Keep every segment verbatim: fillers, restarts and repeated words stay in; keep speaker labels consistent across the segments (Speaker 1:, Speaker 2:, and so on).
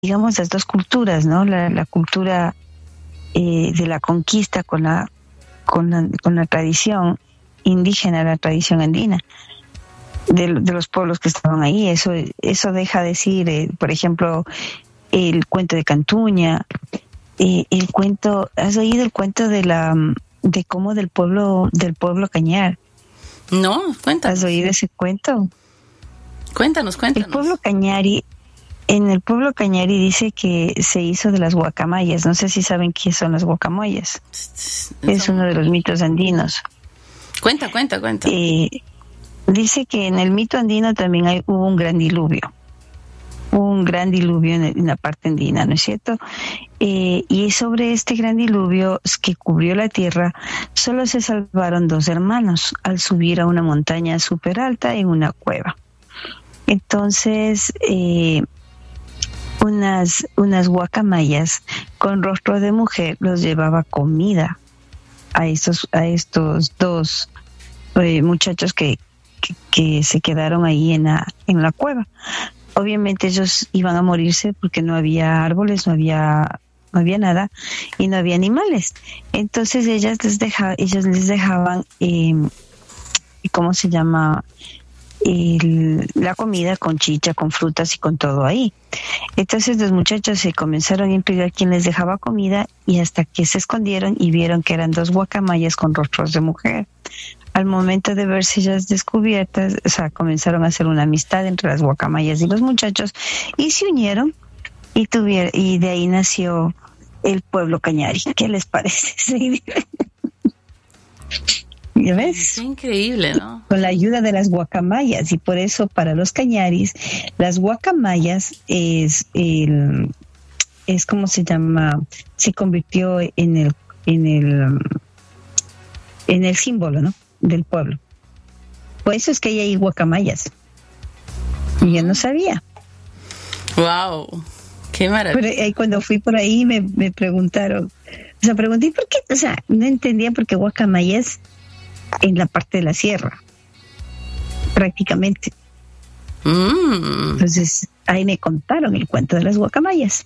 Speaker 1: digamos, las dos culturas, ¿no? La, la cultura eh, de la conquista con la, con la con la tradición indígena, la tradición andina de, de los pueblos que estaban ahí. Eso eso deja decir, eh, por ejemplo, el cuento de Cantuña, eh, el cuento, ¿has oído el cuento de la de cómo del pueblo del pueblo Cañar?
Speaker 2: No, cuéntanos.
Speaker 1: ¿Has oído ese cuento?
Speaker 2: Cuéntanos, cuéntanos.
Speaker 1: El pueblo Cañari, en el pueblo Cañari dice que se hizo de las guacamayas. No sé si saben qué son las guacamayas. Es uno de los mitos andinos.
Speaker 2: Cuenta, cuenta, cuenta.
Speaker 1: Eh, dice que en el mito andino también hay, hubo un gran diluvio. Hubo un gran diluvio en, el, en la parte andina, ¿no es cierto? Eh, y sobre este gran diluvio que cubrió la tierra, solo se salvaron dos hermanos al subir a una montaña súper alta en una cueva. Entonces, eh, unas, unas guacamayas con rostro de mujer los llevaba comida a estos, a estos dos eh, muchachos que, que, que se quedaron ahí en la, en la cueva. Obviamente ellos iban a morirse porque no había árboles, no había, no había nada y no había animales. Entonces ellas les deja, ellos les dejaban, eh, ¿cómo se llama? El, la comida con chicha, con frutas y con todo ahí. Entonces los muchachos se comenzaron a impedir quién les dejaba comida y hasta que se escondieron y vieron que eran dos guacamayas con rostros de mujer. Al momento de verse ellas descubiertas, o sea, comenzaron a hacer una amistad entre las guacamayas y los muchachos y se unieron y tuvieron, y de ahí nació el pueblo Cañari. ¿Qué les parece? Sí. ¿Ya ves?
Speaker 2: Es increíble, ¿no?
Speaker 1: Con la ayuda de las guacamayas, y por eso para los cañaris las guacamayas es el es como se llama, se convirtió en el en el en el símbolo, ¿no?, del pueblo. Por eso es que hay guacamayas. Y yo no sabía.
Speaker 2: Wow, qué maravilla.
Speaker 1: Pero ahí cuando fui por ahí me, me preguntaron, o sea, pregunté por qué, o sea, no entendía por qué guacamayas en la parte de la sierra, prácticamente.
Speaker 2: Mm.
Speaker 1: Entonces, ahí me contaron el cuento de las guacamayas.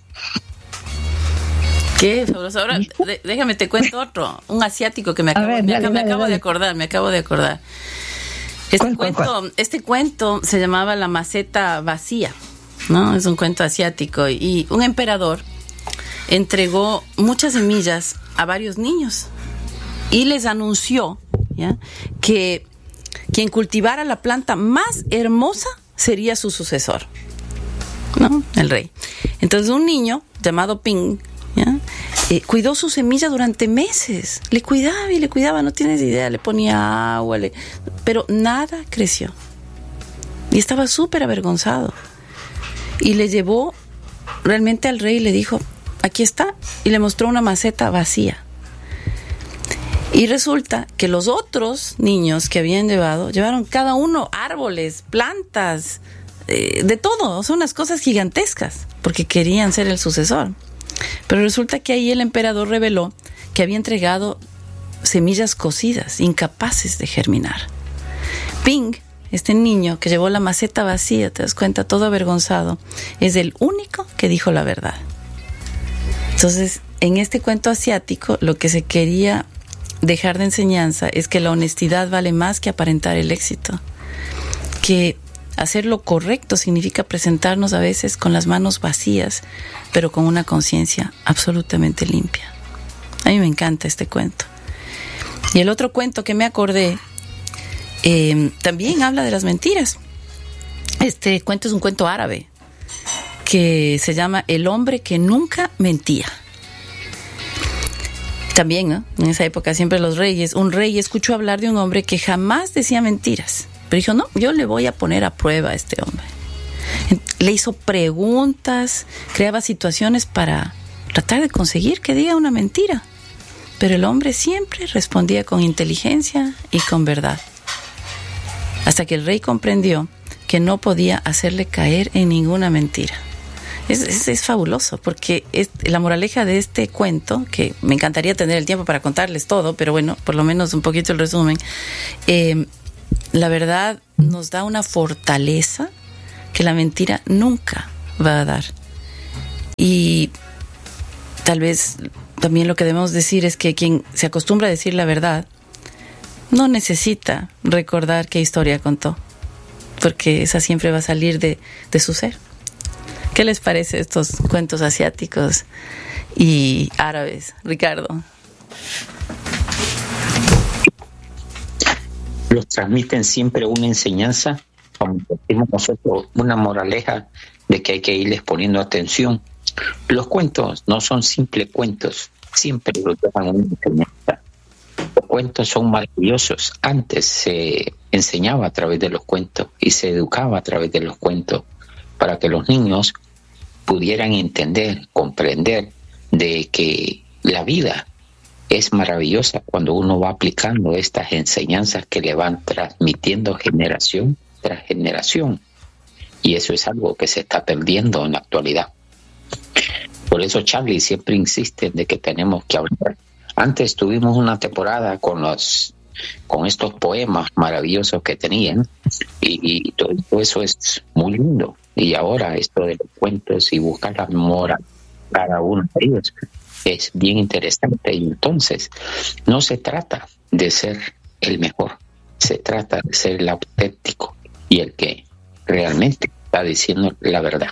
Speaker 2: Qué fabuloso. Ahora, de, déjame te cuento otro, un asiático que me acabo,
Speaker 1: ver,
Speaker 2: me,
Speaker 1: dale,
Speaker 2: me
Speaker 1: dale,
Speaker 2: acabo
Speaker 1: dale.
Speaker 2: de acordar, me acabo de acordar. Este
Speaker 1: ¿Cuál,
Speaker 2: cuento,
Speaker 1: cuál, cuál?
Speaker 2: este cuento se llamaba La maceta vacía, ¿no? Es un cuento asiático y un emperador entregó muchas semillas a varios niños y les anunció, ¿ya?, que quien cultivara la planta más hermosa sería su sucesor, ¿no?, el rey. Entonces un niño llamado Ping, ¿ya?, eh, cuidó su semilla durante meses, le cuidaba y le cuidaba, no tienes idea, le ponía agua, le... pero nada creció y estaba súper avergonzado y le llevó realmente al rey y le dijo, aquí está, y le mostró una maceta vacía. Y resulta que los otros niños que habían llevado, llevaron cada uno árboles, plantas, eh, de todo, son unas cosas gigantescas, porque querían ser el sucesor. Pero resulta que ahí el emperador reveló que había entregado semillas cocidas, incapaces de germinar. Ping, este niño que llevó la maceta vacía, te das cuenta, todo avergonzado, es el único que dijo la verdad. Entonces, en este cuento asiático, lo que se quería dejar de enseñanza es que la honestidad vale más que aparentar el éxito, que hacer lo correcto significa presentarnos a veces con las manos vacías, pero con una conciencia absolutamente limpia. A mí me encanta este cuento. Y el otro cuento que me acordé eh, también habla de las mentiras. Este cuento es un cuento árabe que se llama El hombre que nunca mentía. También, ¿no?, en esa época siempre los reyes, un rey escuchó hablar de un hombre que jamás decía mentiras, pero dijo, no, yo le voy a poner a prueba a este hombre. Le hizo preguntas, creaba situaciones para tratar de conseguir que diga una mentira, pero el hombre siempre respondía con inteligencia y con verdad, hasta que el rey comprendió que no podía hacerle caer en ninguna mentira. Es, es, es fabuloso, porque es, la moraleja de este cuento, que me encantaría tener el tiempo para contarles todo, pero bueno, por lo menos un poquito el resumen, eh, la verdad nos da una fortaleza que la mentira nunca va a dar. Y tal vez también lo que debemos decir es que quien se acostumbra a decir la verdad no necesita recordar qué historia contó, porque esa siempre va a salir de, de su ser. ¿Qué les parece estos cuentos asiáticos y árabes, Ricardo?
Speaker 3: Los transmiten siempre una enseñanza, como decimos nosotros, una moraleja de que hay que irles poniendo atención. Los cuentos no son simples cuentos, siempre los dejan una enseñanza. Los cuentos son maravillosos. Antes se enseñaba a través de los cuentos y se educaba a través de los cuentos para que los niños pudieran entender, comprender de que la vida es maravillosa cuando uno va aplicando estas enseñanzas que le van transmitiendo generación tras generación. Y eso es algo que se está perdiendo en la actualidad. Por eso Charlie siempre insiste de que tenemos que hablar. Antes tuvimos una temporada con los con estos poemas maravillosos que tenían y, y todo eso es muy lindo. Y ahora esto de los cuentos y buscar la memoria cada uno de ellos es bien interesante. Y entonces no se trata de ser el mejor, se trata de ser el auténtico y el que realmente está diciendo la verdad.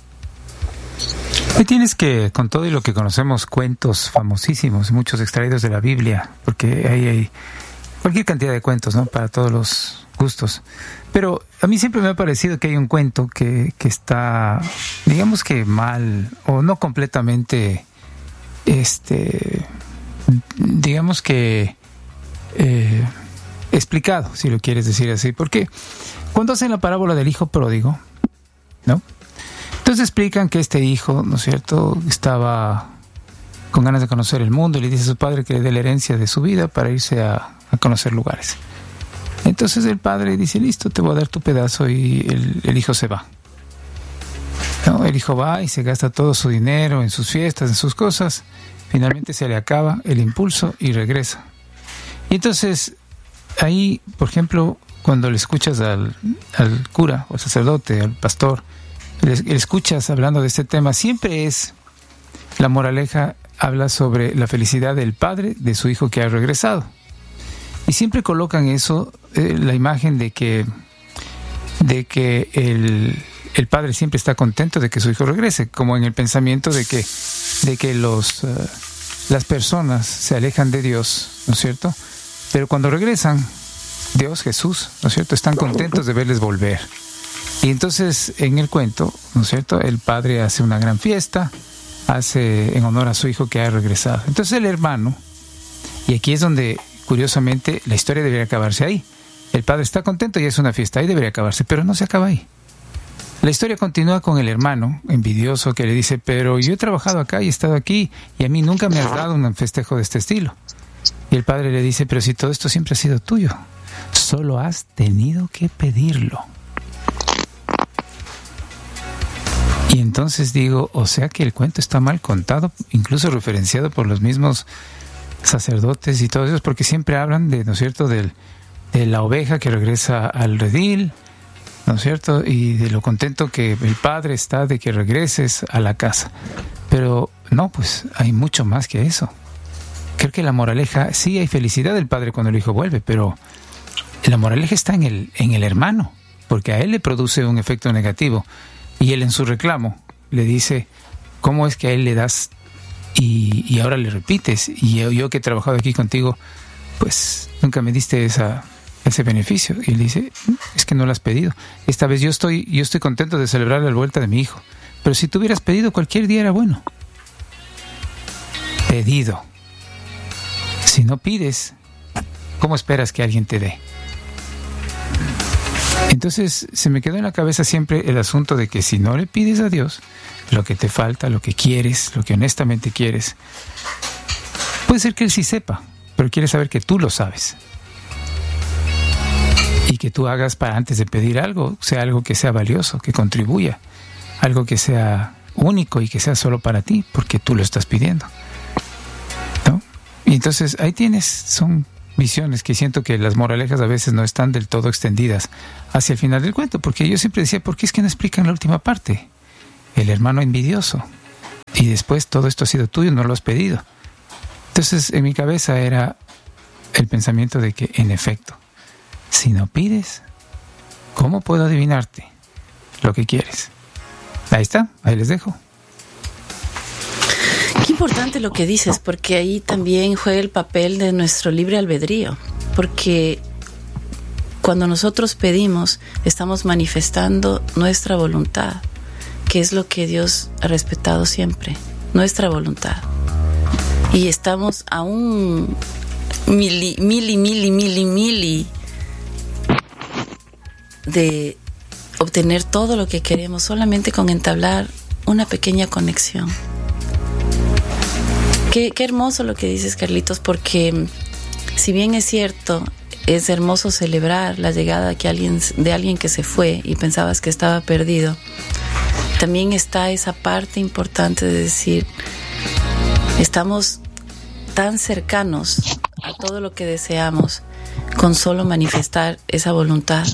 Speaker 4: Ahí tienes que, con todo y lo que conocemos, cuentos famosísimos, muchos extraídos de la Biblia, porque ahí hay cualquier cantidad de cuentos, ¿no? Para todos los gustos. Pero a mí siempre me ha parecido que hay un cuento que, que está, digamos que mal, o no completamente, este, digamos que eh, explicado, si lo quieres decir así. Porque cuando hacen la parábola del hijo pródigo, ¿no? Entonces explican que este hijo, ¿no es cierto?, estaba con ganas de conocer el mundo y le dice a su padre que le dé la herencia de su vida para irse a, a conocer lugares. Entonces el padre dice, listo, te voy a dar tu pedazo, y el, el hijo se va. ¿No? El hijo va y se gasta todo su dinero en sus fiestas, en sus cosas. Finalmente se le acaba el impulso y regresa. Y entonces ahí, por ejemplo, cuando le escuchas al, al cura o al sacerdote, al pastor, le, le escuchas hablando de este tema, siempre es la moraleja, habla sobre la felicidad del padre de su hijo que ha regresado. Y siempre colocan eso, eh, la imagen de que de que el, el padre siempre está contento de que su hijo regrese, como en el pensamiento de que de que los uh, las personas se alejan de Dios, ¿no es cierto? Pero cuando regresan, Dios, Jesús, ¿no es cierto?, están contentos de verles volver. Y entonces en el cuento, ¿no es cierto?, el padre hace una gran fiesta, hace en honor a su hijo que ha regresado. Entonces el hermano, y aquí es donde curiosamente la historia debería acabarse ahí. El padre está contento y es una fiesta, ahí debería acabarse, pero no se acaba ahí. La historia continúa con el hermano envidioso que le dice, pero yo he trabajado acá y he estado aquí y a mí nunca me has dado un festejo de este estilo. Y el padre le dice, pero si todo esto siempre ha sido tuyo, solo has tenido que pedirlo. Y entonces digo, o sea que el cuento está mal contado, incluso referenciado por los mismos sacerdotes y todos ellos, porque siempre hablan de, ¿no es cierto?, del, de la oveja que regresa al redil, ¿no es cierto?, y de lo contento que el padre está de que regreses a la casa. Pero no, pues hay mucho más que eso. Creo que la moraleja, sí hay felicidad del padre cuando el hijo vuelve, pero la moraleja está en el, en el hermano, porque a él le produce un efecto negativo. Y él en su reclamo le dice, ¿cómo es que a él le das y, y ahora le repites? Y yo, yo que he trabajado aquí contigo, pues nunca me diste esa, ese beneficio. Y él dice, es que no lo has pedido. Esta vez yo estoy, yo estoy contento de celebrar la vuelta de mi hijo. Pero si tú hubieras pedido, cualquier día era bueno. Pedido. Si no pides, ¿cómo esperas que alguien te dé? Entonces se me quedó en la cabeza siempre el asunto de que si no le pides a Dios lo que te falta, lo que quieres, lo que honestamente quieres, puede ser que Él sí sepa, pero quiere saber que tú lo sabes. Y que tú hagas para antes de pedir algo, sea algo que sea valioso, que contribuya, algo que sea único y que sea solo para ti, porque tú lo estás pidiendo, ¿no? Y entonces ahí tienes, son visiones que siento que las moralejas a veces no están del todo extendidas hacia el final del cuento, porque yo siempre decía, ¿por qué es que no explican la última parte? El hermano envidioso, y después todo esto ha sido tuyo, no lo has pedido. Entonces en mi cabeza era el pensamiento de que, en efecto, si no pides, ¿cómo puedo adivinarte lo que quieres? Ahí está, ahí les dejo.
Speaker 2: Qué importante lo que dices, porque ahí también juega el papel de nuestro libre albedrío, porque cuando nosotros pedimos, estamos manifestando nuestra voluntad, que es lo que Dios ha respetado siempre, nuestra voluntad. Y estamos a un mili, mili, mili, mili, mili de obtener todo lo que queremos solamente con entablar una pequeña conexión. Qué, qué hermoso lo que dices, Carlitos, porque si bien es cierto, es hermoso celebrar la llegada que alguien, de alguien que se fue y pensabas que estaba perdido, también está esa parte importante de decir, estamos tan cercanos a todo lo que deseamos con solo manifestar esa voluntad.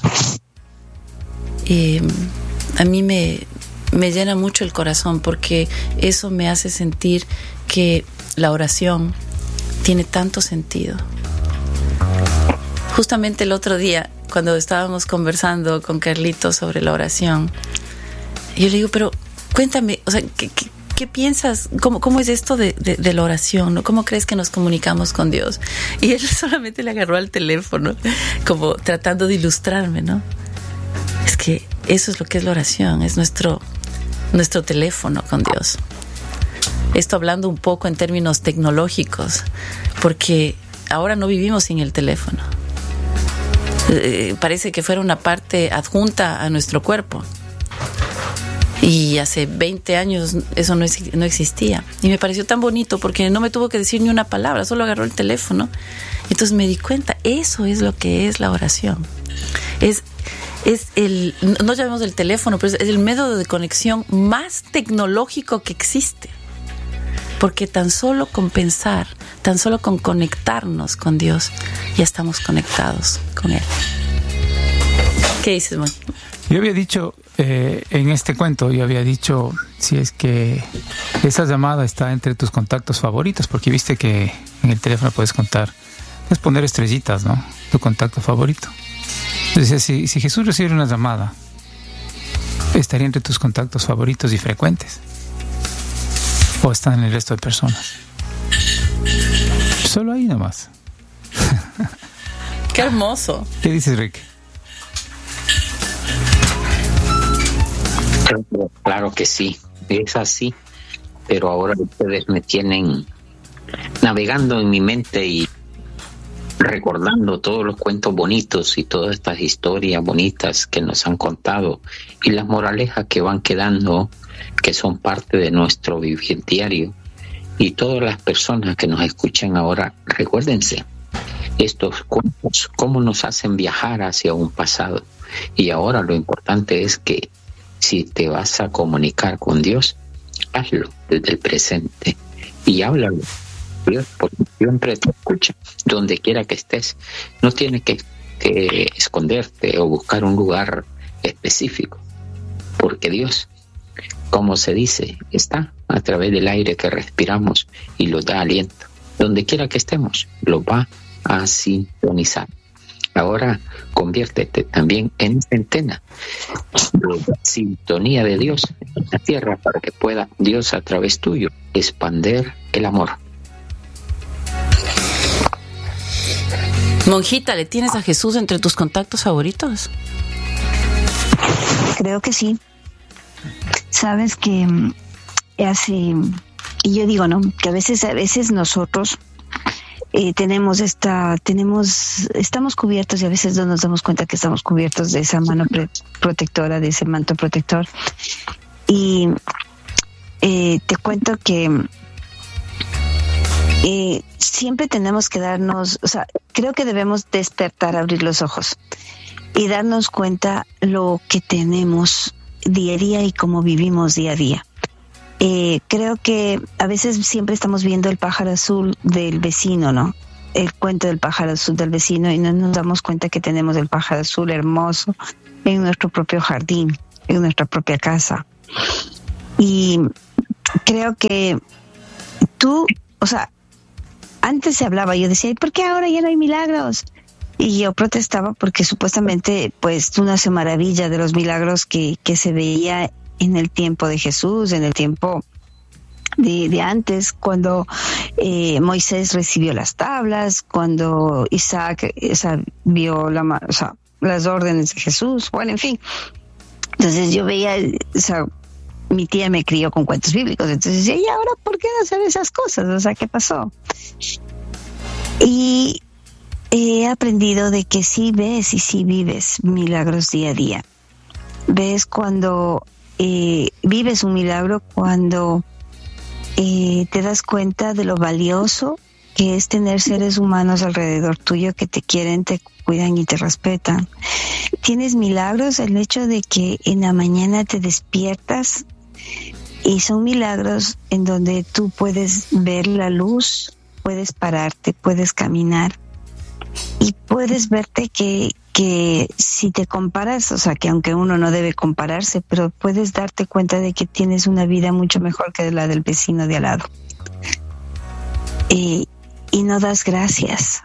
Speaker 2: Y a mí me, me llena mucho el corazón, porque eso me hace sentir que la oración tiene tanto sentido. Justamente el otro día, cuando estábamos conversando con Carlitos sobre la oración, yo le digo, pero cuéntame, o sea, ¿qué, qué, qué piensas? ¿Cómo, cómo es esto de, de, de la oración, ¿no? ¿Cómo crees que nos comunicamos con Dios? Y él solamente le agarró al teléfono, como tratando de ilustrarme, ¿no? Es que eso es lo que es la oración, es nuestro, nuestro teléfono con Dios. Esto hablando un poco en términos tecnológicos, porque ahora no vivimos sin el teléfono. Eh, parece que fuera una parte adjunta a nuestro cuerpo. Y hace veinte años eso no, es, no existía. Y me pareció tan bonito porque no me tuvo que decir ni una palabra, solo agarró el teléfono. Entonces me di cuenta, eso es lo que es la oración. Es, es el, no llamemos el teléfono, pero es el método de conexión más tecnológico que existe. Porque tan solo con pensar, tan solo con conectarnos con Dios, ya estamos conectados con Él. ¿Qué dices, Mon?
Speaker 4: Yo había dicho, eh, en este cuento, yo había dicho, si es que esa llamada está entre tus contactos favoritos, porque viste que en el teléfono puedes contar, puedes poner estrellitas, ¿no? Tu contacto favorito. Entonces, si, si Jesús recibe una llamada, estaría entre tus contactos favoritos y frecuentes. ¿O están en el resto de personas? Solo ahí nomás.
Speaker 2: ¡Qué hermoso!
Speaker 4: ¿Qué dices, Rick?
Speaker 3: Claro que sí, es así, pero ahora ustedes me tienen navegando en mi mente y recordando todos los cuentos bonitos y todas estas historias bonitas que nos han contado y las moralejas que van quedando, que son parte de nuestro vivir diario. Y todas las personas que nos escuchan ahora, recuérdense, estos cuentos, cómo nos hacen viajar hacia un pasado. Y ahora lo importante es que si te vas a comunicar con Dios, hazlo desde el presente y háblalo. Dios, porque siempre te escucha, donde quiera que estés. No tienes que, que esconderte o buscar un lugar específico, porque Dios, como se dice, está a través del aire que respiramos y nos da aliento. Donde quiera que estemos, lo va a sintonizar. Ahora conviértete también en antena de la sintonía de Dios en la tierra, para que pueda Dios a través tuyo expander el amor.
Speaker 2: Monjita, ¿le tienes a Jesús entre tus contactos favoritos?
Speaker 1: Creo que sí. Sabes que hace, y yo digo, ¿no? Que a veces, a veces nosotros eh, tenemos esta, tenemos, estamos cubiertos y a veces no nos damos cuenta que estamos cubiertos de esa mano pre- protectora, de ese manto protector. Y eh, te cuento que eh, siempre tenemos que darnos, o sea, creo que debemos despertar, abrir los ojos y darnos cuenta lo que tenemos día a día y cómo vivimos día a día. Eh, creo que a veces siempre estamos viendo el pájaro azul del vecino, ¿no? El cuento del pájaro azul del vecino, y no nos damos cuenta que tenemos el pájaro azul hermoso en nuestro propio jardín, en nuestra propia casa. Y creo que tú, o sea, antes se hablaba, yo decía, ¿por qué ahora ya no hay milagros? Y yo protestaba porque supuestamente, pues, uno se maravilla de los milagros que, que se veía en el tiempo de Jesús, en el tiempo de, de antes, cuando eh, Moisés recibió las tablas, cuando Isaac o sea, vio la, o sea, las órdenes de Jesús, bueno, en fin. Entonces yo veía, o sea, mi tía me crió con cuentos bíblicos, entonces decía, ¿y ahora por qué no sabe esas cosas? O sea, ¿qué pasó? Y he aprendido de que sí ves y sí vives milagros día a día. Ves cuando eh, vives un milagro, cuando eh, te das cuenta de lo valioso que es tener seres humanos alrededor tuyo que te quieren, te cuidan y te respetan. Tienes milagros, el hecho de que en la mañana te despiertas y son milagros en donde tú puedes ver la luz, puedes pararte, puedes caminar y puedes verte que, que si te comparas, o sea, que aunque uno no debe compararse, pero puedes darte cuenta de que tienes una vida mucho mejor que la del vecino de al lado. Y, y no das gracias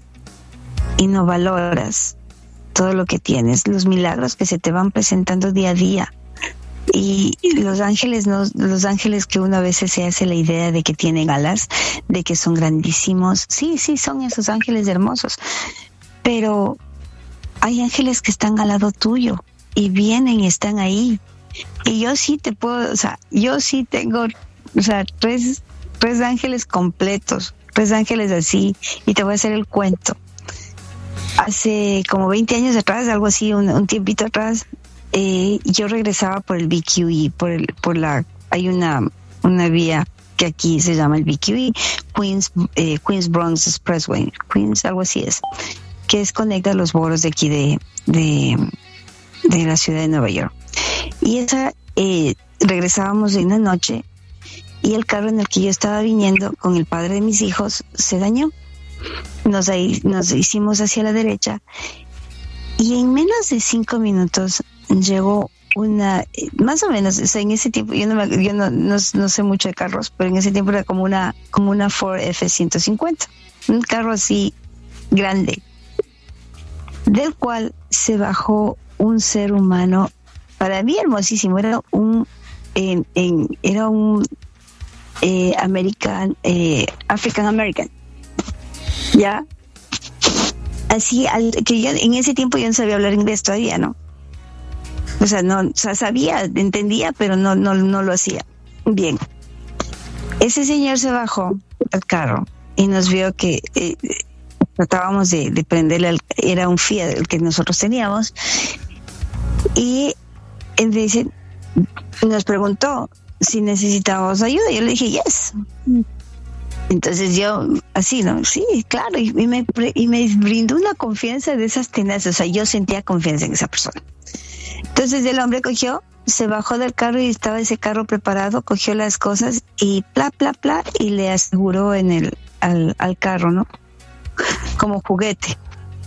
Speaker 1: y no valoras todo lo que tienes, los milagros que se te van presentando día a día. Y los ángeles, no, los ángeles que uno a veces se hace la idea de que tienen alas, de que son grandísimos. Sí, sí, son esos ángeles hermosos. Pero hay ángeles que están al lado tuyo y vienen y están ahí. Y yo sí te puedo, o sea, yo sí tengo, o sea, tres, tres ángeles completos, tres ángeles así. Y te voy a hacer el cuento. Hace como veinte años atrás, algo así, un, un tiempito atrás, eh, yo regresaba por el B Q E, por el, por la, hay una, una vía que aquí se llama el B Q E, Queens, eh, Queens Bronx Expressway, Queens, algo así es, que es conecta los boroughs de aquí de, de, de la ciudad de Nueva York. Y esa, eh, regresábamos en la noche y el carro en el que yo estaba viniendo con el padre de mis hijos se dañó. Nos, nos hicimos hacia la derecha y en menos de cinco minutos llegó una, más o menos, o sea, en ese tiempo, yo, no, me, yo no, no, no sé mucho de carros, pero en ese tiempo era como una, como una Ford F ciento cincuenta, un carro así grande, del cual se bajó un ser humano, para mí hermosísimo, era un, en, en, era un eh, American, eh, African American. Ya, así, al, que yo en ese tiempo yo no sabía hablar inglés todavía, ¿no? O sea, no, o sea, sabía, entendía, pero no, no, no lo hacía. Bien, ese señor se bajó al carro y nos vio que eh, tratábamos de, de prenderle, al, era un Fiat el que nosotros teníamos, y él dice, nos preguntó si necesitábamos ayuda. Yo le dije, yes. Entonces yo, así, ¿no? Sí, claro, y, y, me, y me brindó una confianza de esas tenaces, o sea, yo sentía confianza en esa persona. Entonces el hombre cogió, se bajó del carro y estaba ese carro preparado, cogió las cosas y pla, pla, pla, y le aseguró en el, al, al carro, ¿no? Como juguete.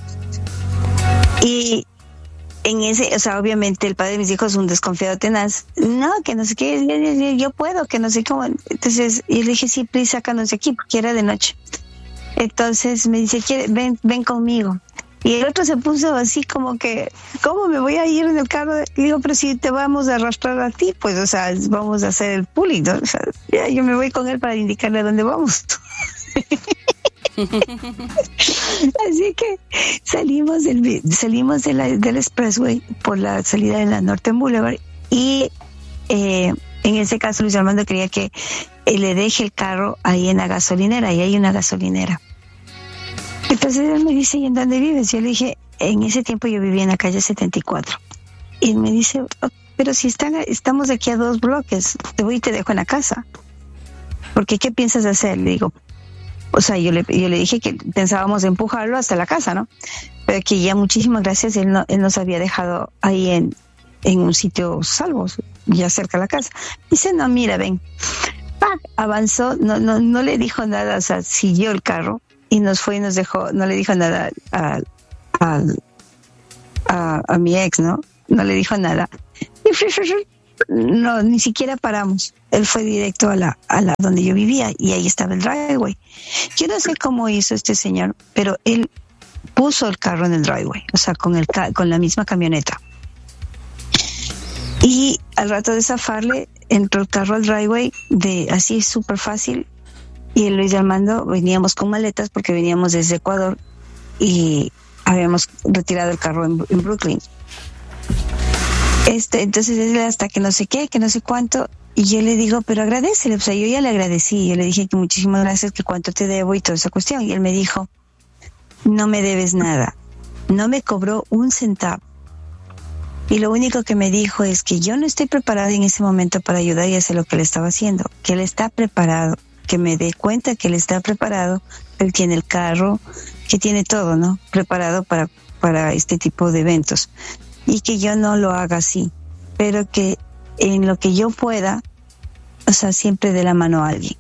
Speaker 1: Y en ese, o sea, obviamente el padre de mis hijos, un desconfiado tenaz, no, que no sé qué, yo, yo puedo, que no sé cómo. Entonces, y le dije, sí, please, sácanos de aquí, porque era de noche. Entonces me dice, ven, ven conmigo. Y el otro se puso así como que, ¿cómo me voy a ir en el carro? Y digo, pero si te vamos a arrastrar a ti, pues, o sea, vamos a hacer el pulling, ¿no? O sea, ya, yo me voy con él para indicarle a dónde vamos. Así que salimos del salimos de la, del expressway por la salida de la Northern Boulevard y eh, en ese caso Luis Armando quería que eh, le deje el carro ahí en la gasolinera, y hay una gasolinera. Entonces él me dice, ¿y en dónde vives? Yo le dije, en ese tiempo yo vivía en la calle setenta y cuatro. Y él me dice, oh, pero si están, estamos aquí a dos bloques, te voy y te dejo en la casa. Porque ¿qué piensas hacer? Le digo, o sea, yo le, yo le dije que pensábamos empujarlo hasta la casa, ¿no? Pero que ya muchísimas gracias, él, no, él nos había dejado ahí en, en un sitio salvo, ya cerca de la casa. Dice, no, mira, ven. ¡Pac! Avanzó, no, no, no le dijo nada, o sea, siguió el carro y nos fue y nos dejó, no le dijo nada a, a, a, a mi ex, ¿no? No le dijo nada. Y no, ni siquiera paramos. Él fue directo a la, a la donde yo vivía y ahí estaba el driveway. Yo no sé cómo hizo este señor, pero él puso el carro en el driveway, o sea, con el con la misma camioneta. Y al rato de zafarle, entró el carro al driveway, de así súper fácil. Y Luis Armando, veníamos con maletas porque veníamos desde Ecuador y habíamos retirado el carro en, en Brooklyn. Este, entonces él hasta que no sé qué, que no sé cuánto, y yo le digo, pero agradécele, o sea, yo ya le agradecí, yo le dije que muchísimas gracias, que cuánto te debo y toda esa cuestión, y él me dijo, no me debes nada, no me cobró un centavo, y lo único que me dijo es que yo no estoy preparada en ese momento para ayudar y hacer lo que él estaba haciendo, que él está preparado, que me dé cuenta que él está preparado, él tiene el carro, que tiene todo, ¿no? Preparado para, para este tipo de eventos. Y que yo no lo haga así, pero que en lo que yo pueda, o sea, siempre de la mano a alguien.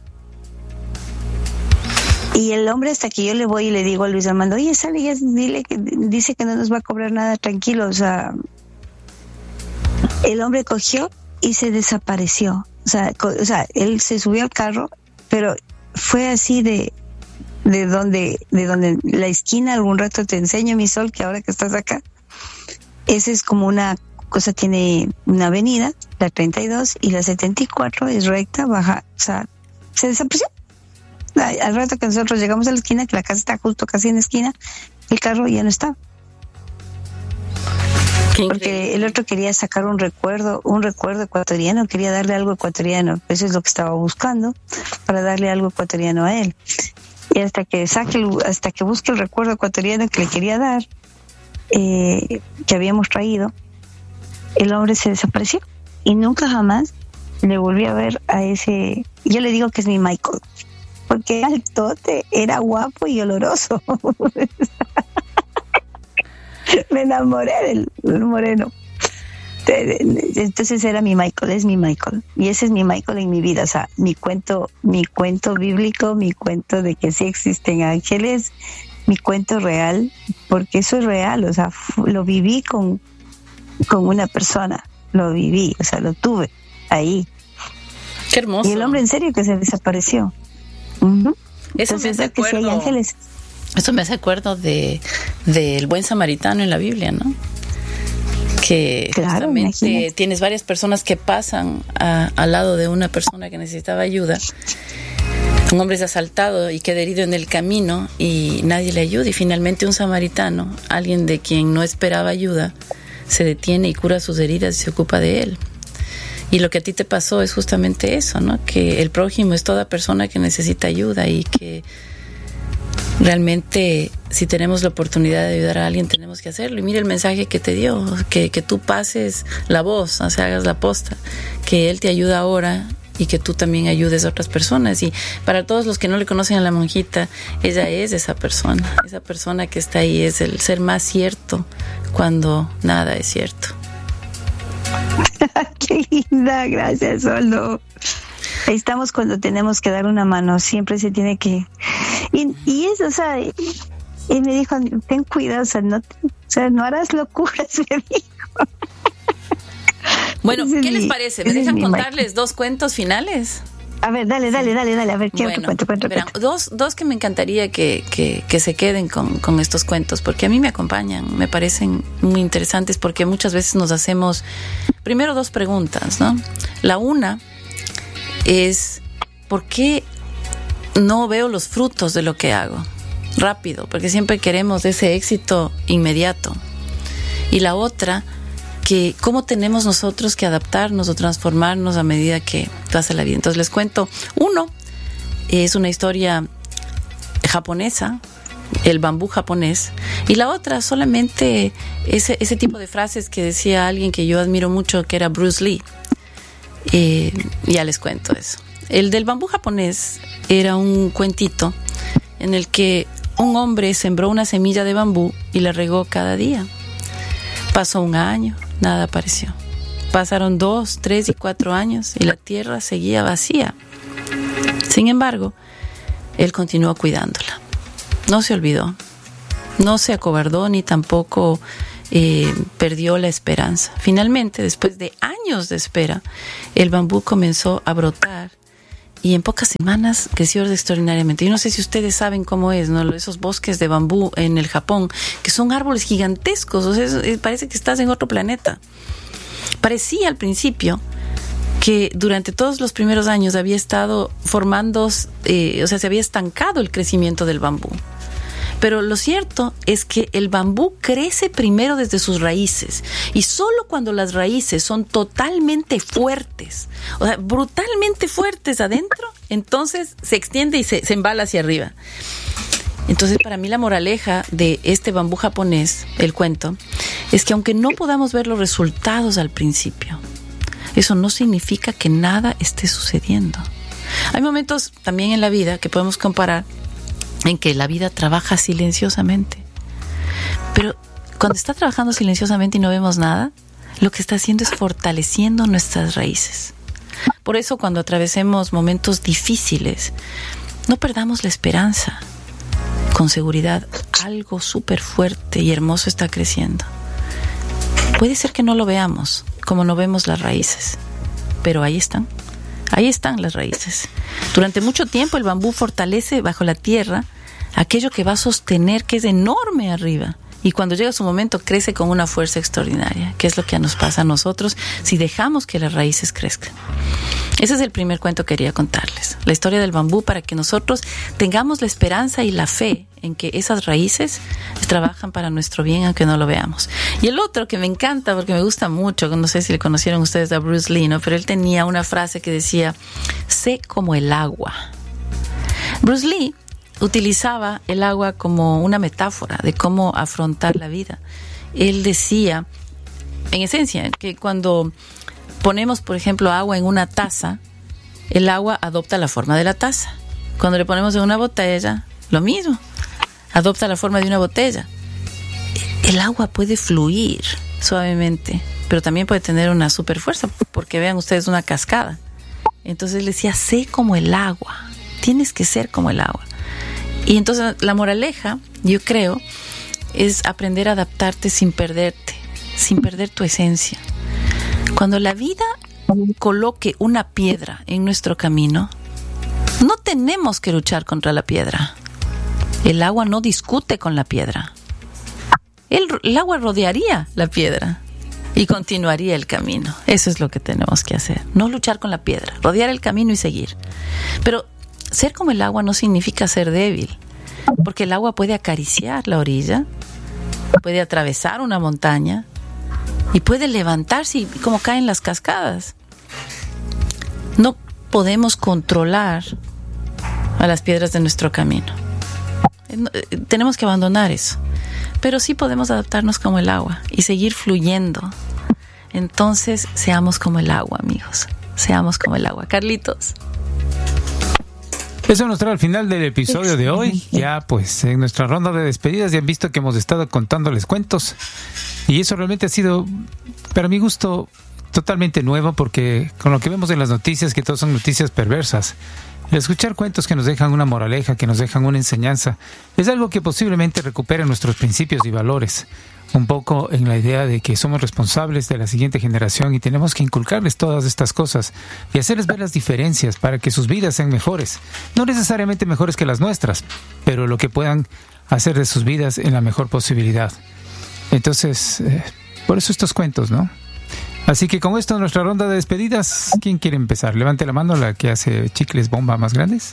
Speaker 1: Y el hombre, hasta que yo le voy y le digo a Luis Armando, oye, sale, ya dile que dice que no nos va a cobrar nada, tranquilo, o sea, el hombre cogió y se desapareció. O sea, co- o sea, él se subió al carro, pero fue así de de donde de donde la esquina, algún rato te enseño, mi sol, que ahora que estás acá, esa es como una cosa, tiene una avenida, la treinta y dos, y la setenta y cuatro es recta, baja, o sea, se desapareció. Al rato que nosotros llegamos a la esquina, que la casa está justo casi en la esquina, el carro ya no está. Porque el otro quería sacar un recuerdo, un recuerdo ecuatoriano, quería darle algo ecuatoriano. Eso es lo que estaba buscando, para darle algo ecuatoriano a él. Y hasta que saque, el, hasta que busque el recuerdo ecuatoriano que le quería dar, eh, que habíamos traído, el hombre se desapareció. Y nunca jamás le volví a ver a ese... Yo le digo que es mi Michael, porque era altote, era guapo y oloroso. Me enamoré del, del moreno. Entonces era mi Michael, es mi Michael. Y ese es mi Michael en mi vida. O sea, mi cuento, mi cuento bíblico, mi cuento de que sí existen ángeles, mi cuento real, porque eso es real. O sea, lo viví con, con una persona. Lo viví, o sea, lo tuve ahí.
Speaker 2: Qué hermoso.
Speaker 1: Y el hombre en serio que se desapareció. Uh-huh.
Speaker 2: Eso
Speaker 1: Entonces,
Speaker 2: me hace
Speaker 1: que sí hay
Speaker 2: acuerdo.
Speaker 1: ángeles.
Speaker 2: Eso me hace acuerdo de del buen samaritano en la Biblia, ¿no? Que
Speaker 1: claro,
Speaker 2: justamente
Speaker 1: imagínate.
Speaker 2: Tienes varias personas que pasan a, al lado de una persona que necesitaba ayuda. Un hombre es asaltado y queda herido en el camino y nadie le ayuda, y finalmente un samaritano, alguien de quien no esperaba ayuda, se detiene y cura sus heridas y se ocupa de él. Y lo que a ti te pasó es justamente eso, ¿no? Que el prójimo es toda persona que necesita ayuda, y que realmente, si tenemos la oportunidad de ayudar a alguien, tenemos que hacerlo. Y mira el mensaje que te dio, que, que tú pases la voz, o sea, hagas la posta, que él te ayuda ahora y que tú también ayudes a otras personas. Y para todos los que no le conocen a la monjita, ella es esa persona, esa persona que está ahí, es el ser más cierto cuando nada es cierto.
Speaker 1: Qué linda, gracias, Soldo. Ahí estamos cuando tenemos que dar una mano, siempre se tiene que... Y, y eso, o sea, y, y me dijo, ten cuidado, o sea, no, te, o sea, no harás locuras, me dijo.
Speaker 2: Bueno,
Speaker 1: Ese
Speaker 2: ¿qué
Speaker 1: es
Speaker 2: les
Speaker 1: mi-
Speaker 2: parece? ¿Me
Speaker 1: ese es
Speaker 2: dejan
Speaker 1: mi
Speaker 2: contarles
Speaker 1: Michael.
Speaker 2: dos cuentos finales?
Speaker 1: A ver, dale, dale, dale, dale, a ver, quiero que cuente, cuente,
Speaker 2: verán,
Speaker 1: cuente.
Speaker 2: dos, dos que me encantaría que, que, que se queden con, con estos cuentos, porque a mí me acompañan, me parecen muy interesantes, porque muchas veces nos hacemos primero dos preguntas, ¿no? La una es, ¿por qué no veo los frutos de lo que hago rápido? Porque siempre queremos ese éxito inmediato. Y la otra, que cómo tenemos nosotros que adaptarnos o transformarnos a medida que pasa la vida. Entonces les cuento, uno es una historia japonesa, el bambú japonés, y la otra solamente ese, ese tipo de frases que decía alguien que yo admiro mucho, que era Bruce Lee. Eh, ya les cuento eso. El del bambú japonés era un cuentito en el que un hombre sembró una semilla de bambú y la regó cada día. Pasó un año, nada apareció. Pasaron dos, tres y cuatro años y la tierra seguía vacía. Sin embargo, él continuó cuidándola. No se olvidó, no se acobardó ni tampoco eh, perdió la esperanza. Finalmente, después de años de espera, el bambú comenzó a brotar y en pocas semanas creció extraordinariamente. Yo no sé si ustedes saben cómo es, ¿no? Esos bosques de bambú en el Japón, que son árboles gigantescos, o sea, es, es, parece que estás en otro planeta. Parecía al principio que durante todos los primeros años había estado formando, eh, o sea, se había estancado el crecimiento del bambú. Pero lo cierto es que el bambú crece primero desde sus raíces, y solo cuando las raíces son totalmente fuertes, o sea, brutalmente fuertes adentro, entonces se extiende y se, se embala hacia arriba. Entonces, para mí la moraleja de este bambú japonés, el cuento, es que aunque no podamos ver los resultados al principio, eso no significa que nada esté sucediendo. Hay momentos también en la vida que podemos comparar en que la vida trabaja silenciosamente. Pero cuando está trabajando silenciosamente y no vemos nada, lo que está haciendo es fortaleciendo nuestras raíces. Por eso, cuando atravesemos momentos difíciles, no perdamos la esperanza. Con seguridad, algo súper fuerte y hermoso está creciendo. Puede ser que no lo veamos, como no vemos las raíces, pero ahí están. Ahí están las raíces. Durante mucho tiempo el bambú fortalece bajo la tierra aquello que va a sostener, que es enorme arriba. Y cuando llega su momento crece con una fuerza extraordinaria, que es lo que nos pasa a nosotros si dejamos que las raíces crezcan. Ese es el primer cuento que quería contarles. La historia del bambú, para que nosotros tengamos la esperanza y la fe en que esas raíces trabajan para nuestro bien, aunque no lo veamos. Y el otro que me encanta, porque me gusta mucho, no sé si le conocieron ustedes a Bruce Lee, ¿no? Pero él tenía una frase que decía: sé como el agua. Bruce Lee utilizaba el agua como una metáfora de cómo afrontar la vida. Él decía, en esencia, que cuando ponemos, por ejemplo, agua en una taza, el agua adopta la forma de la taza. Cuando le ponemos en una botella, lo mismo, adopta la forma de una botella. El agua puede fluir suavemente, pero también puede tener una super fuerza, porque vean ustedes una cascada. Entonces él decía, sé como el agua, tienes que ser como el agua. Y entonces la moraleja, yo creo, es aprender a adaptarte sin perderte, sin perder tu esencia. Cuando la vida coloque una piedra en nuestro camino, no tenemos que luchar contra la piedra. El agua no discute con la piedra. El, el agua rodearía la piedra y continuaría el camino. Eso es lo que tenemos que hacer. No luchar con la piedra, rodear el camino y seguir. Pero ser como el agua no significa ser débil, porque el agua puede acariciar la orilla, puede atravesar una montaña y puede levantarse, como caen las cascadas. No podemos controlar a las piedras de nuestro camino. Tenemos que abandonar eso. Pero sí podemos adaptarnos como el agua y seguir fluyendo. Entonces, seamos como el agua, amigos. Seamos como el agua. Carlitos.
Speaker 4: Eso nos trae al final del episodio de hoy. Ya pues en nuestra ronda de despedidas ya han visto que hemos estado contándoles cuentos. Y eso realmente ha sido, para mi gusto, totalmente nuevo, porque con lo que vemos en las noticias, que todas son noticias perversas, el escuchar cuentos que nos dejan una moraleja, que nos dejan una enseñanza, es algo que posiblemente recupere nuestros principios y valores. Un poco en la idea de que somos responsables de la siguiente generación y tenemos que inculcarles todas estas cosas y hacerles ver las diferencias para que sus vidas sean mejores. No necesariamente mejores que las nuestras, pero lo que puedan hacer de sus vidas en la mejor posibilidad. Entonces, eh, por eso estos cuentos, ¿no? Así que con esto nuestra ronda de despedidas. ¿Quién quiere empezar? Levante la mano, la que hace chicles bomba más grandes.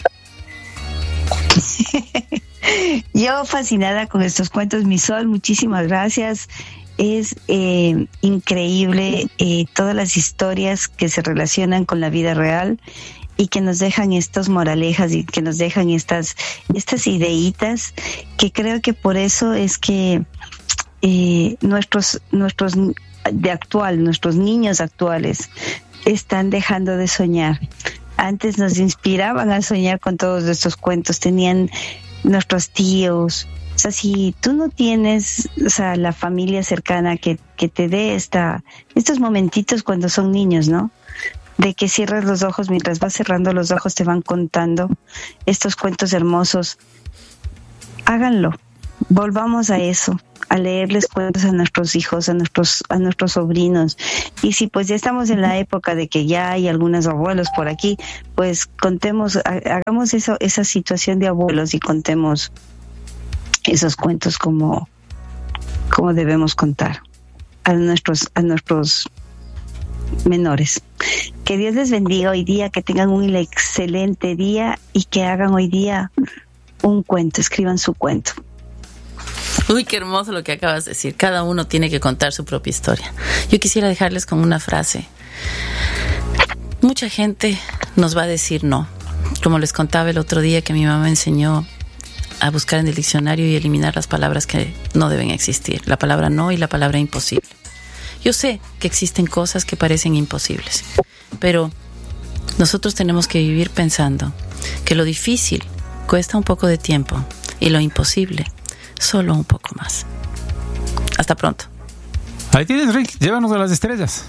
Speaker 1: Yo fascinada con estos cuentos, mi Sol, muchísimas gracias. Es eh, increíble eh, todas las historias que se relacionan con la vida real y que nos dejan estas moralejas y que nos dejan estas, estas ideitas, que creo que por eso es que eh, nuestros, nuestros de actual, nuestros niños actuales están dejando de soñar. Antes nos inspiraban a soñar con todos estos cuentos, tenían nuestros tíos. O sea, si tú no tienes, o sea, la familia cercana que, que te dé esta, estos momentitos cuando son niños, ¿no? De que cierras los ojos, mientras vas cerrando los ojos te van contando estos cuentos hermosos. Háganlo, volvamos a eso, a leerles cuentos a nuestros hijos, a nuestros, a nuestros sobrinos. Y si pues ya estamos en la época de que ya hay algunos abuelos por aquí, pues contemos, hagamos eso, esa situación de abuelos y contemos esos cuentos como, como debemos contar a nuestros, a nuestros menores. Que Dios les bendiga hoy día, que tengan un excelente día y que hagan hoy día un cuento, escriban su cuento.
Speaker 2: Uy, qué hermoso lo que acabas de decir. Cada uno tiene que contar su propia historia. Yo quisiera dejarles con una frase. Mucha gente nos va a decir no. Como les contaba el otro día que mi mamá me enseñó a buscar en el diccionario y eliminar las palabras que no deben existir. La palabra no y la palabra imposible. Yo sé que existen cosas que parecen imposibles, pero nosotros tenemos que vivir pensando que lo difícil cuesta un poco de tiempo y lo imposible solo un poco más. Hasta pronto.
Speaker 4: Ahí tienes, Rick. Llévanos a las estrellas.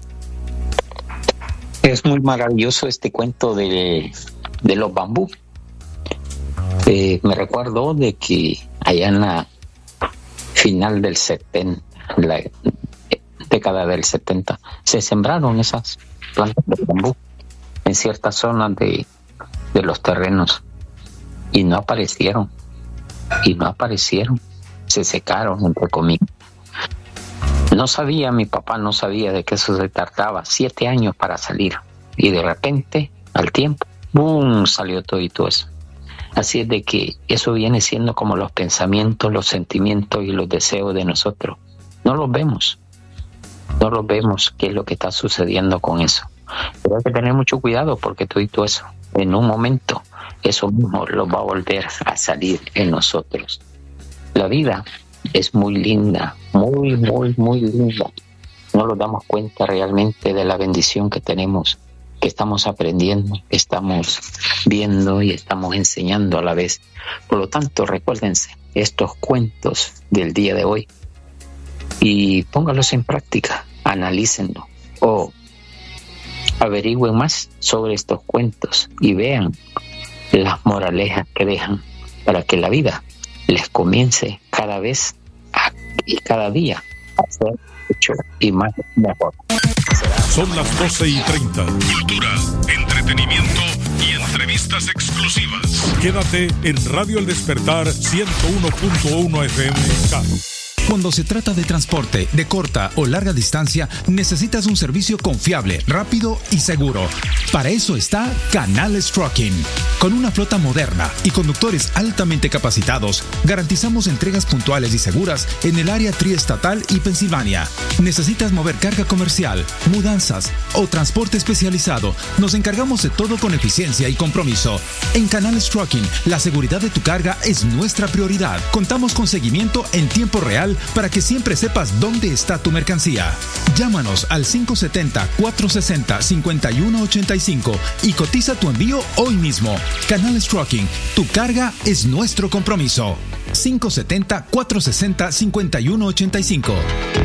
Speaker 3: Es muy maravilloso este cuento de, de los bambú. Eh, me recuerdo de que allá en la final del setenta, la década del setenta, se sembraron esas plantas de bambú en ciertas zonas de, de los terrenos y no aparecieron. Y no aparecieron, se secaron, entre comillas. No sabía, mi papá no sabía de que eso se tardaba siete años para salir. Y de repente, al tiempo, ¡boom!, salió todo y todo eso. Así es de que eso viene siendo como los pensamientos, los sentimientos y los deseos de nosotros. No los vemos, no los vemos qué es lo que está sucediendo con eso. Pero hay que tener mucho cuidado porque todo y todo eso, en un momento, eso mismo lo va a volver a salir en nosotros. La vida es muy linda, muy, muy, muy linda. No nos damos cuenta realmente de la bendición que tenemos, que estamos aprendiendo, que estamos viendo y estamos enseñando a la vez. Por lo tanto, recuérdense estos cuentos del día de hoy y póngalos en práctica, analícenlo o averigüen más sobre estos cuentos y vean las moralejas que dejan para que la vida les comience cada vez a, y cada día a ser mucho y más mejor.
Speaker 5: Son las doce y treinta. Cultura, entretenimiento y entrevistas exclusivas. Quédate en Radio El Despertar ciento uno punto uno F M K.
Speaker 6: Cuando se trata de transporte de corta o larga distancia, necesitas un servicio confiable, rápido y seguro. Para eso está Canales Trucking. Con una flota moderna y conductores altamente capacitados, garantizamos entregas puntuales y seguras en el área triestatal y Pensilvania. ¿Necesitas mover carga comercial, mudanzas o transporte especializado? Nos encargamos de todo con eficiencia y compromiso. En Canales Trucking, la seguridad de tu carga es nuestra prioridad. Contamos con seguimiento en tiempo real para que siempre sepas dónde está tu mercancía. Llámanos al cinco siete cero, cuatro seis cero, cinco uno ocho cinco y cotiza tu envío hoy mismo. Canales Trucking, tu carga es nuestro compromiso. cinco siete cero, cuatro seis cero, cinco uno ocho cinco.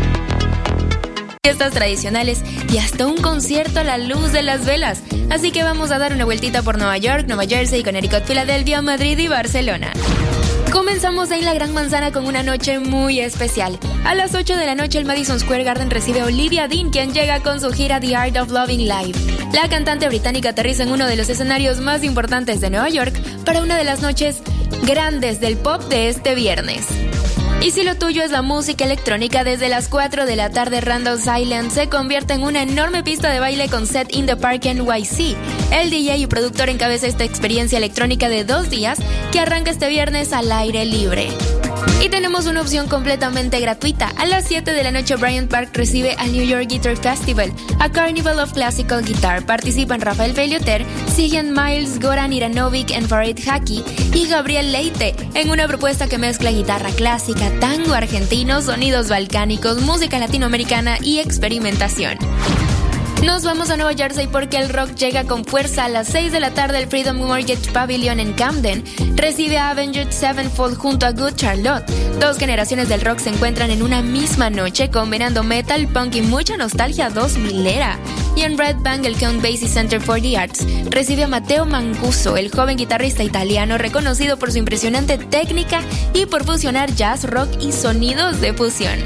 Speaker 7: Fiestas tradicionales y hasta un concierto a la luz de las velas. Así que vamos a dar una vueltita por Nueva York, Nueva Jersey, Connecticut, Filadelfia, Madrid y Barcelona. Comenzamos en la Gran Manzana con una noche muy especial. A las ocho de la noche el Madison Square Garden recibe a Olivia Dean, quien llega con su gira The Art of Loving Live. La cantante británica aterriza en uno de los escenarios más importantes de Nueva York para una de las noches grandes del pop de este viernes. Y si lo tuyo es la música electrónica, desde las cuatro de la tarde Randall's Island se convierte en una enorme pista de baile con Set in the Park N Y C. El D J y productor encabeza esta experiencia electrónica de dos días que arranca este viernes al aire libre. Y tenemos una opción completamente gratuita. A las siete de la noche Bryant Park recibe al New York Guitar Festival, a Carnival of Classical Guitar. Participan Rafael Bellioter, Sigan Miles, Goran Iranovic, Farid Haki y Gabriel Leite en una propuesta que mezcla guitarra clásica, tango argentino, sonidos balcánicos, música latinoamericana y experimentación. Nos vamos a Nueva Jersey porque el rock llega con fuerza a las seis de la tarde al Freedom Mortgage Pavilion en Camden. Recibe a Avenged Sevenfold junto a Good Charlotte. Dos generaciones del rock se encuentran en una misma noche, combinando metal, punk y mucha nostalgia dos milera. Y en Red Bank, el Count Basie Center for the Arts recibe a Matteo Mancuso, el joven guitarrista italiano reconocido por su impresionante técnica y por fusionar jazz, rock y sonidos de fusión.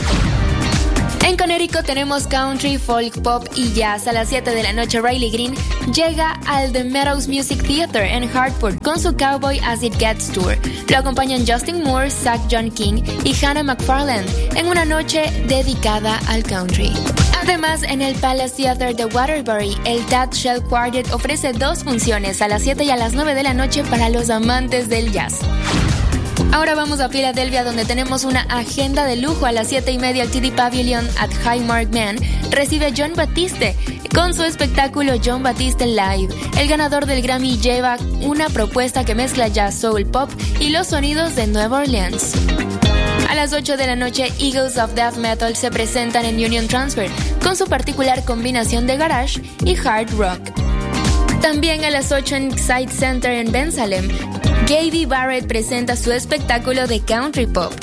Speaker 7: En Connecticut tenemos country, folk, pop y jazz. A las siete de la noche, Riley Green llega al The Meadows Music Theater en Hartford con su Cowboy As It Gets Tour. Lo acompañan Justin Moore, Zach John King y Hannah McFarland en una noche dedicada al country. Además, en el Palace Theater de Waterbury, el Tad Shell Quartet ofrece dos funciones a las siete y a las nueve de la noche para los amantes del jazz. Ahora vamos a Filadelfia, donde tenemos una agenda de lujo. A las siete y media, el T D Pavilion at Highmark Man recibe a Jon Batiste con su espectáculo Jon Batiste Live. El ganador del Grammy lleva una propuesta que mezcla jazz, soul, pop y los sonidos de Nueva Orleans. A las ocho de la noche, Eagles of Death Metal se presentan en Union Transfer con su particular combinación de garage y hard rock. También a las ocho en Side Center en Bensalem, Gaby Barrett presenta su espectáculo de country pop.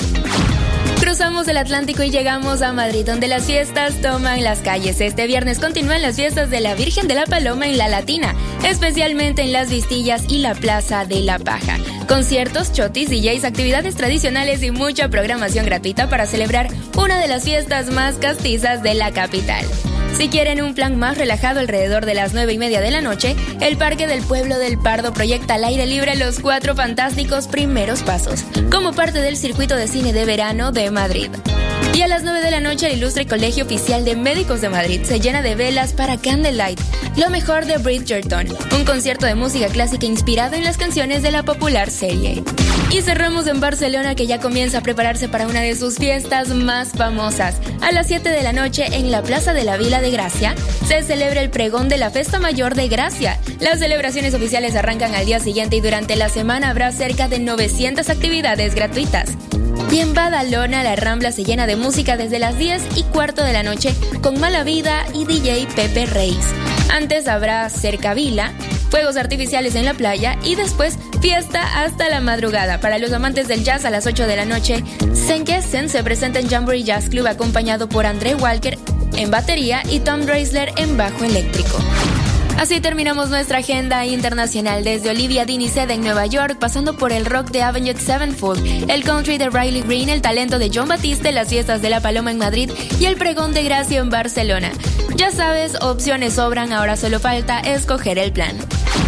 Speaker 7: Cruzamos el Atlántico y llegamos a Madrid, donde las fiestas toman las calles. Este viernes continúan las fiestas de la Virgen de la Paloma en La Latina, especialmente en Las Vistillas y la Plaza de la Paja. Conciertos, chotis, D Js, actividades tradicionales y mucha programación gratuita para celebrar una de las fiestas más castizas de la capital. Si quieren un plan más relajado alrededor de las nueve y media de la noche, el Parque del Pueblo del Pardo proyecta al aire libre Los Cuatro Fantásticos Primeros Pasos, como parte del circuito de cine de verano de Madrid. Y a las nueve de la noche, el ilustre Colegio Oficial de Médicos de Madrid se llena de velas para Candlelight, lo mejor de Bridgerton, un concierto de música clásica inspirado en las canciones de la popular serie. Y cerramos en Barcelona, que ya comienza a prepararse para una de sus fiestas más famosas. A las siete de la noche, en la Plaza de la Vila de Gracia, se celebra el pregón de la Festa Mayor de Gracia. Las celebraciones oficiales arrancan al día siguiente y durante la semana habrá cerca de novecientas actividades gratuitas. Y en Badalona, la Rambla se llena de música desde las diez y cuarto de la noche con Mala Vida y D J Pepe Reis. Antes habrá cercavila, fuegos artificiales en la playa y después fiesta hasta la madrugada. Para los amantes del jazz, a las ocho de la noche, Senkessen se presenta en Jamboree Jazz Club acompañado por André Walker en batería y Tom Dreisler en bajo eléctrico. Así terminamos nuestra agenda internacional, desde Olivia Dean-Iceda en Nueva York, pasando por el rock de Avenged Sevenfold, el country de Riley Green, el talento de Jon Batiste, las fiestas de la Paloma en Madrid y el pregón de Gracia en Barcelona. Ya sabes, opciones sobran, ahora solo falta escoger el plan.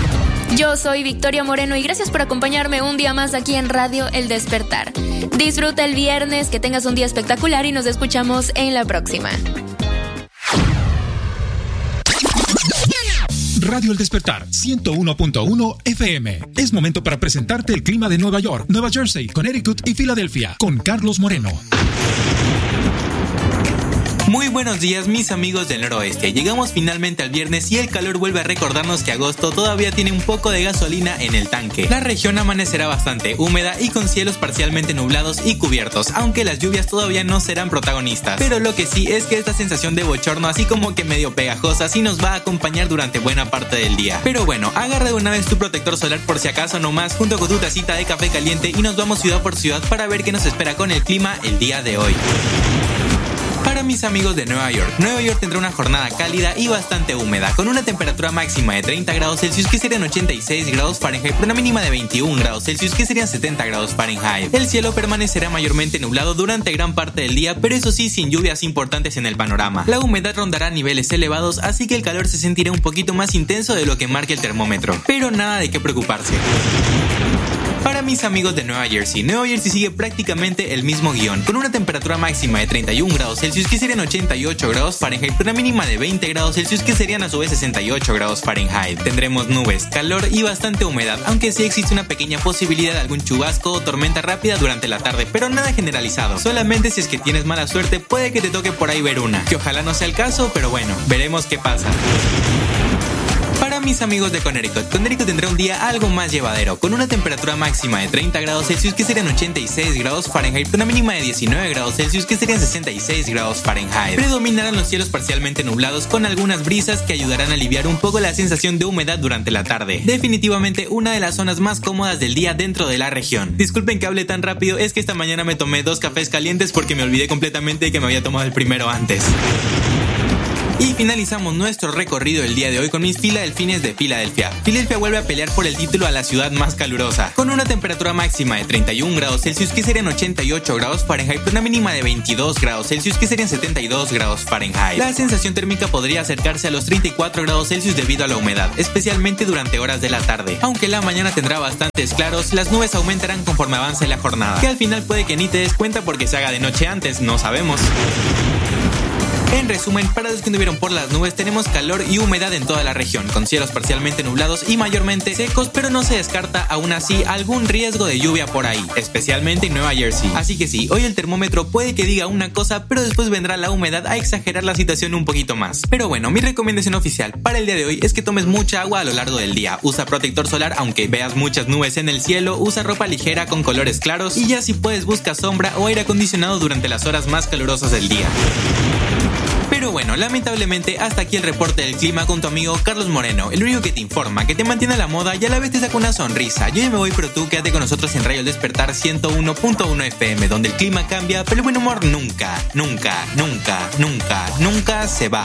Speaker 7: Yo soy Victoria Moreno y gracias por acompañarme un día más aquí en Radio El Despertar. Disfruta el viernes, que tengas un día espectacular y nos escuchamos en la próxima.
Speaker 6: Radio El Despertar, ciento uno punto uno F M. Es momento para presentarte el clima de Nueva York, Nueva Jersey, Connecticut y Filadelfia, con Carlos Moreno.
Speaker 8: Muy buenos días, mis amigos del noroeste. Llegamos finalmente al viernes y el calor vuelve a recordarnos que agosto todavía tiene un poco de gasolina en el tanque. La región amanecerá bastante húmeda y con cielos parcialmente nublados y cubiertos, aunque las lluvias todavía no serán protagonistas. Pero lo que sí es que esta sensación de bochorno, así como que medio pegajosa, sí nos va a acompañar durante buena parte del día. Pero bueno, agarra de una vez tu protector solar por si acaso nomás, junto con tu tacita de café caliente, y nos vamos ciudad por ciudad para ver qué nos espera con el clima el día de hoy. Para mis amigos de Nueva York, Nueva York tendrá una jornada cálida y bastante húmeda, con una temperatura máxima de treinta grados Celsius que serían ochenta y seis grados Fahrenheit, por una mínima de veintiún grados Celsius que serían setenta grados Fahrenheit. El cielo permanecerá mayormente nublado durante gran parte del día, pero eso sí, sin lluvias importantes en el panorama. La humedad rondará niveles elevados, así que el calor se sentirá un poquito más intenso de lo que marca el termómetro, pero nada de qué preocuparse. Para mis amigos de Nueva Jersey, Nueva Jersey sigue prácticamente el mismo guión, con una temperatura máxima de treinta y un grados Celsius que serían ochenta y ocho grados Fahrenheit, pero una mínima de veinte grados Celsius que serían a su vez sesenta y ocho grados Fahrenheit. Tendremos nubes, calor y bastante humedad, aunque sí existe una pequeña posibilidad de algún chubasco o tormenta rápida durante la tarde, pero nada generalizado. Solamente si es que tienes mala suerte, puede que te toque por ahí ver una, que ojalá no sea el caso, pero bueno, veremos qué pasa. Para mis amigos de Connecticut, Connecticut tendrá un día algo más llevadero, con una temperatura máxima de treinta grados Celsius que serían ochenta y seis grados Fahrenheit, con una mínima de diecinueve grados Celsius que serían sesenta y seis grados Fahrenheit. Predominarán los cielos parcialmente nublados con algunas brisas que ayudarán a aliviar un poco la sensación de humedad durante la tarde. Definitivamente una de las zonas más cómodas del día dentro de la región. Disculpen que hable tan rápido, es que esta mañana me tomé dos cafés calientes porque me olvidé completamente de que me había tomado el primero antes. Y finalizamos nuestro recorrido el día de hoy con mis Filadelfines de Filadelfia. Filadelfia vuelve a pelear por el título a la ciudad más calurosa, con una temperatura máxima de treinta y un grados Celsius que serían ochenta y ocho grados Fahrenheit, una mínima de veintidós grados Celsius que serían setenta y dos grados Fahrenheit. La sensación térmica podría acercarse a los treinta y cuatro grados Celsius debido a la humedad, especialmente durante horas de la tarde. Aunque la mañana tendrá bastantes claros, las nubes aumentarán conforme avance la jornada, que al final puede que ni te des cuenta porque se haga de noche antes, no sabemos. En resumen, para los que anduvieron por las nubes, tenemos calor y humedad en toda la región, con cielos parcialmente nublados y mayormente secos, pero no se descarta aún así algún riesgo de lluvia por ahí, especialmente en Nueva Jersey. Así que sí, hoy el termómetro puede que diga una cosa, pero después vendrá la humedad a exagerar la situación un poquito más. Pero bueno, mi recomendación oficial para el día de hoy es que tomes mucha agua a lo largo del día. Usa protector solar aunque veas muchas nubes en el cielo, usa ropa ligera con colores claros y ya si puedes busca sombra o aire acondicionado durante las horas más calurosas del día. Pero bueno, lamentablemente hasta aquí el reporte del clima con tu amigo Carlos Moreno, el único que te informa, que te mantiene a la moda y a la vez te saca una sonrisa. Yo ya me voy, pero tú quédate con nosotros en Radio El Despertar ciento uno punto uno F M, donde el clima cambia, pero el buen humor nunca, nunca, nunca, nunca, nunca se va.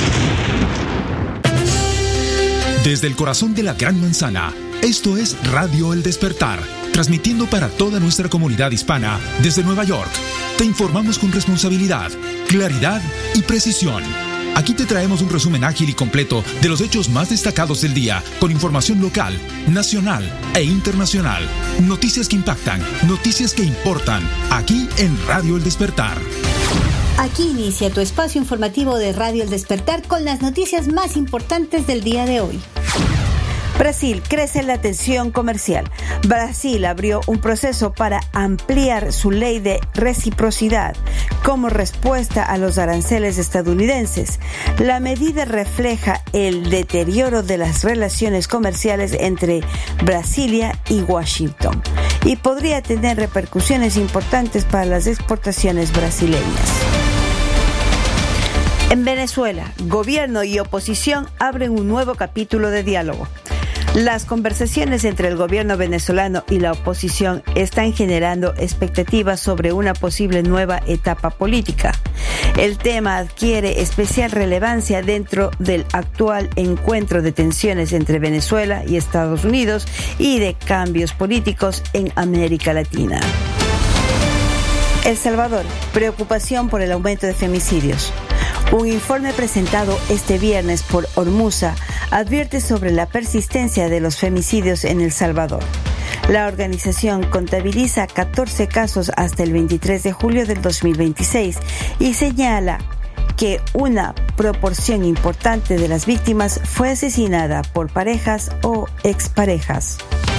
Speaker 6: Desde el corazón de la Gran Manzana, esto es Radio El Despertar, transmitiendo para toda nuestra comunidad hispana desde Nueva York. Te informamos con responsabilidad, claridad y precisión. Aquí te traemos un resumen ágil y completo de los hechos más destacados del día, con información local, nacional e internacional. Noticias que impactan, noticias que importan, aquí en Radio El Despertar.
Speaker 9: Aquí inicia tu espacio informativo de Radio El Despertar con las noticias más importantes del día de hoy. Brasil, crece la tensión comercial. Brasil abrió un proceso para ampliar su ley de reciprocidad como respuesta a los aranceles estadounidenses. La medida refleja el deterioro de las relaciones comerciales entre Brasilia y Washington y podría tener repercusiones importantes para las exportaciones brasileñas. En Venezuela, gobierno y oposición abren un nuevo capítulo de diálogo. Las conversaciones entre el gobierno venezolano y la oposición están generando expectativas sobre una posible nueva etapa política. El tema adquiere especial relevancia dentro del actual encuentro de tensiones entre Venezuela y Estados Unidos y de cambios políticos en América Latina. El Salvador, preocupación por el aumento de femicidios. Un informe presentado este viernes por Ormusa advierte sobre la persistencia de los femicidios en El Salvador. La organización contabiliza catorce casos hasta el veintitrés de julio del dos mil veintiséis y señala que una proporción importante de las víctimas fue asesinada por parejas o exparejas.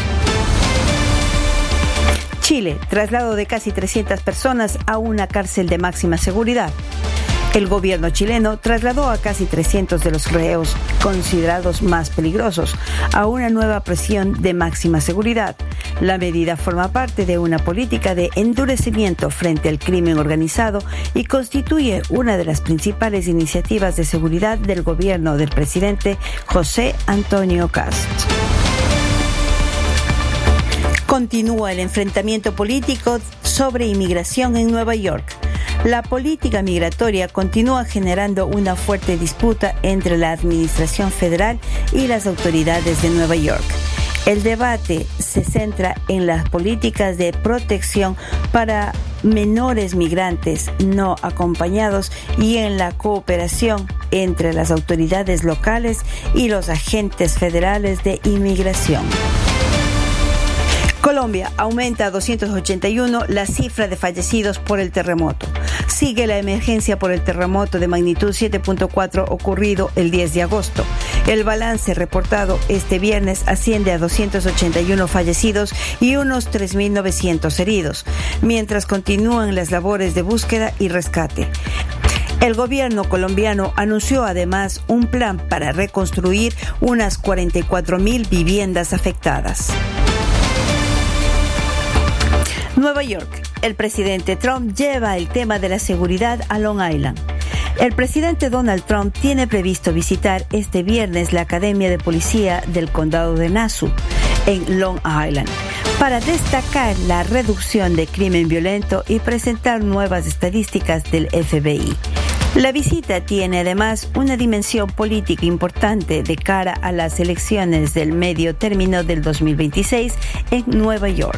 Speaker 9: Chile, traslado de casi trescientas personas a una cárcel de máxima seguridad. El gobierno chileno trasladó a casi trescientos de los reos considerados más peligrosos a una nueva prisión de máxima seguridad. La medida forma parte de una política de endurecimiento frente al crimen organizado y constituye una de las principales iniciativas de seguridad del gobierno del presidente José Antonio Kast. Continúa el enfrentamiento político sobre inmigración en Nueva York. La política migratoria continúa generando una fuerte disputa entre la administración federal y las autoridades de Nueva York. El debate se centra en las políticas de protección para menores migrantes no acompañados y en la cooperación entre las autoridades locales y los agentes federales de inmigración. Colombia aumenta a doscientos ochenta y uno la cifra de fallecidos por el terremoto. Sigue la emergencia por el terremoto de magnitud siete punto cuatro ocurrido el diez de agosto. El balance reportado este viernes asciende a doscientos ochenta y uno fallecidos y unos tres mil novecientos heridos, mientras continúan las labores de búsqueda y rescate. El gobierno colombiano anunció además un plan para reconstruir unas cuarenta y cuatro mil viviendas afectadas. Nueva York. El presidente Trump lleva el tema de la seguridad a Long Island. El presidente Donald Trump tiene previsto visitar este viernes la Academia de Policía del Condado de Nassau, en Long Island, para destacar la reducción de crimen violento y presentar nuevas estadísticas del F B I. La visita tiene además una dimensión política importante de cara a las elecciones del medio término del dos mil veintiséis en Nueva York.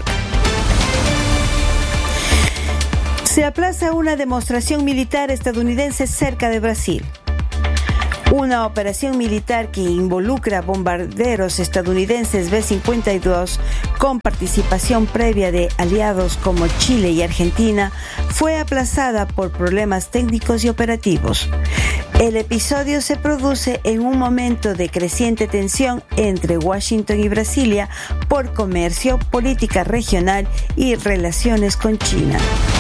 Speaker 9: Se aplaza una demostración militar estadounidense cerca de Brasil. Una operación militar que involucra bombarderos estadounidenses B cincuenta y dos con participación previa de aliados como Chile y Argentina fue aplazada por problemas técnicos y operativos. El episodio se produce en un momento de creciente tensión entre Washington y Brasilia por comercio, política regional y relaciones con China.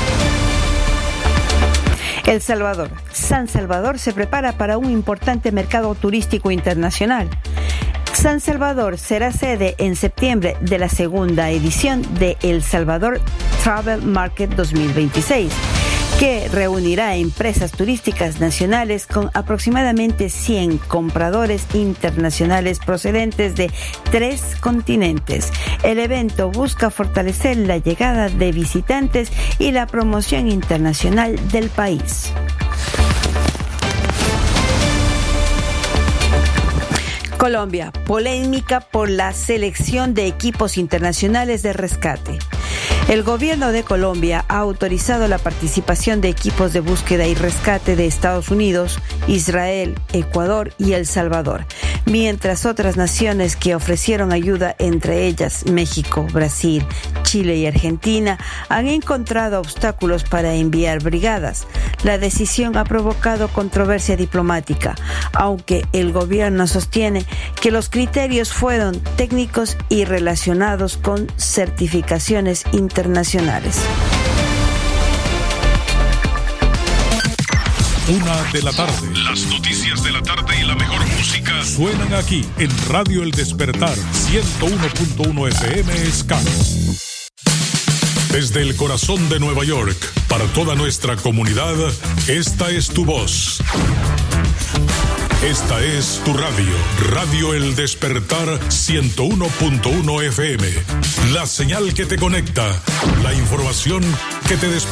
Speaker 9: El Salvador. San Salvador se prepara para un importante mercado turístico internacional. San Salvador será sede en septiembre de la segunda edición de El Salvador Travel Market dos mil veintiséis, que reunirá empresas turísticas nacionales con aproximadamente cien compradores internacionales procedentes de tres continentes. El evento busca fortalecer la llegada de visitantes y la promoción internacional del país. Colombia, polémica por la selección de equipos internacionales de rescate. El gobierno de Colombia ha autorizado la participación de equipos de búsqueda y rescate de Estados Unidos, Israel, Ecuador y El Salvador, mientras otras naciones que ofrecieron ayuda, entre ellas México, Brasil, Chile y Argentina, han encontrado obstáculos para enviar brigadas. La decisión ha provocado controversia diplomática, aunque el gobierno sostiene que los criterios fueron técnicos y relacionados con certificaciones internacionales.
Speaker 5: Una de la tarde. Las noticias de la tarde y la mejor música suenan aquí en Radio El Despertar ciento uno punto uno F M Escalo. Desde el corazón de Nueva York, para toda nuestra comunidad, esta es tu voz. Esta es tu radio, Radio El Despertar ciento uno punto uno F M. La señal que te conecta, la información que te despierta.